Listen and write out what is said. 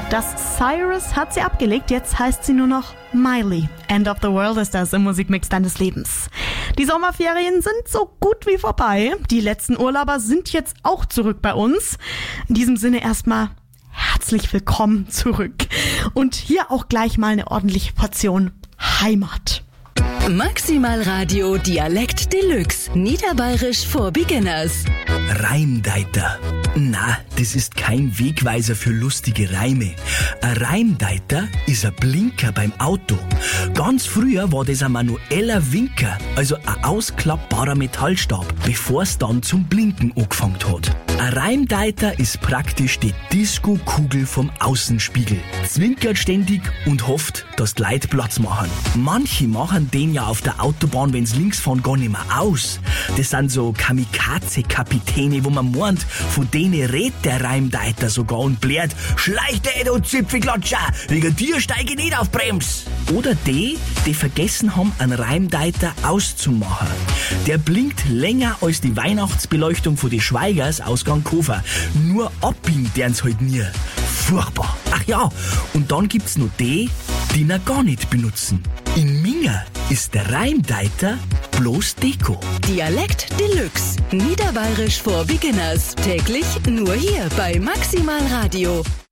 Das Cyrus hat sie abgelegt, jetzt heißt sie nur noch Miley. End of the World ist das im Musikmix deines Lebens. Die Sommerferien sind so gut wie vorbei. Die letzten Urlauber sind jetzt auch zurück bei uns. In diesem Sinne erstmal herzlich willkommen zurück. Und hier auch gleich mal eine ordentliche Portion Heimat. Maximal Radio Dialekt Deluxe. Niederbayerisch for Beginners. Reimdeiter. Na, das ist kein Wegweiser für lustige Reime. Ein Reimdeiter ist ein Blinker beim Auto. Ganz früher war das ein manueller Winker, also ein ausklappbarer Metallstab, bevor es dann zum Blinken angefangen hat. Ein Reimdeiter ist praktisch die Disco-Kugel vom Außenspiegel. Zwinkert ständig und hofft, dass die Leute Platz machen. Manche machen den ja auf der Autobahn, wenn's links fahren, gar nicht mehr aus. Das sind so Kamikaze-Kapitäne, wo man meint, von denen redet der Reimdeiter sogar und blärt: Schleich dich, du Zipfelklatscher, wegen dir steige ich nicht auf Brems. Oder die vergessen haben, einen Reimdeiter auszumachen. Der blinkt länger als die Weihnachtsbeleuchtung von die Schweigers aus Ganghofer. Nur abbiegen dern's halt nie. Furchtbar. Ach ja, und dann gibt's noch die ihn gar nicht benutzen. In Minga ist der Reimdeiter bloß Deko. Dialekt Deluxe. Niederbayerisch for Beginners. Täglich nur hier bei Maximal Radio.